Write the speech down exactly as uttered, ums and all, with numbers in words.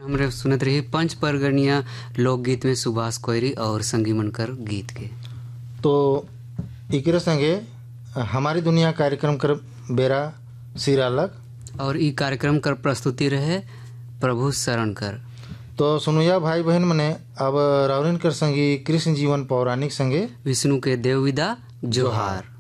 हमरे सुनत रही पंच परगनिया लोकगीत में सुभाष कोयरी और संगी मनकर गीत के। तो एकरे संगे हमारी दुनिया कार्यक्रम कर बेरा सिरालक और ई कार्यक्रम कर प्रस्तुति रहे प्रभु शरण कर। तो सुनुया भाई बहन मने अब रावरिन कर संगी कृष्ण जीवन पौराणिक संगे विष्णु के देव विदा जोहार।